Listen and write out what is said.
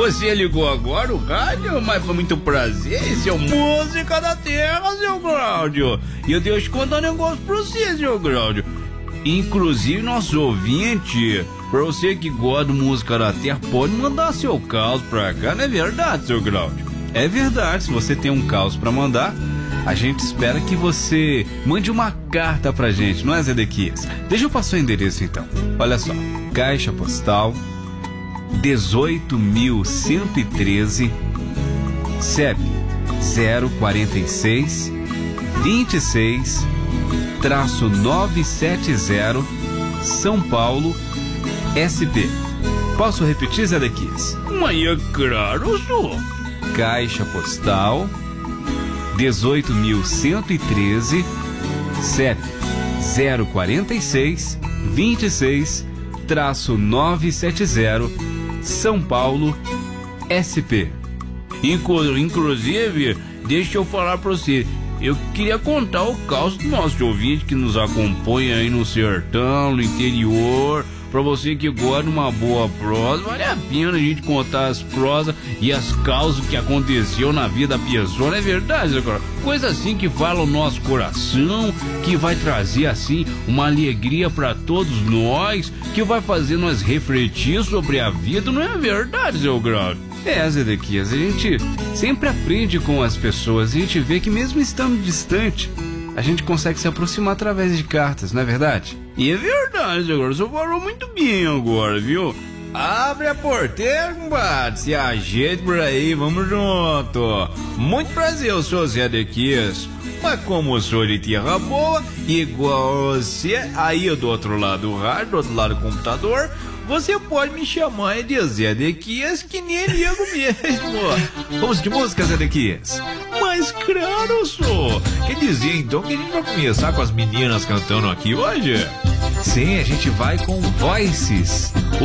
Você ligou agora o rádio, mas foi muito prazer. Esse é o Música da Terra, seu Cláudio. E eu deixo contar um negócio pra você, seu Cláudio. Inclusive, nosso ouvinte, pra você que gosta de Música da Terra, pode mandar seu caos pra cá, não é verdade, seu Cláudio? É verdade, se você tem um caos pra mandar, a gente espera que você mande uma carta pra gente, não é, Zedequias? Deixa eu passar o endereço então. Olha só, Caixa Postal 18.113, CEP 046 26-970, São Paulo, SP. Posso repetir, Zedequias? Mas é claro, senhor. Caixa Postal 18.113, CEP 046 26-970, São Paulo, SP. Inclusive, deixa eu falar pra você, eu queria contar o caos do nosso ouvinte que nos acompanha aí no sertão, no interior. Pra você que gosta de uma boa prosa, vale a pena a gente contar as prosas e as causas que aconteceu na vida da pessoa, não é verdade, agora? Coisa assim que fala o nosso coração, que vai trazer assim uma alegria pra todos nós, que vai fazer nós refletir sobre a vida, não é verdade, seu Grau? É, Zedequias, a gente sempre aprende com as pessoas, a gente vê que mesmo estando distante, a gente consegue se aproximar através de cartas, não é verdade? E é verdade, agora você falou muito bem agora, viu? Abre a porteira, compadre, se ajeite por aí, vamos junto. Muito prazer, eu sou Zé Dequias, mas como eu sou de terra boa, igual você, aí do outro lado do rádio, do outro lado do computador, você pode me chamar de Zé Dequias, que nem ligo mesmo. Vamos de música, Zé Dequias? Mas claro, sou. Quer dizer então que a gente vai começar com as meninas cantando aqui hoje? Sim, a gente vai com Voices,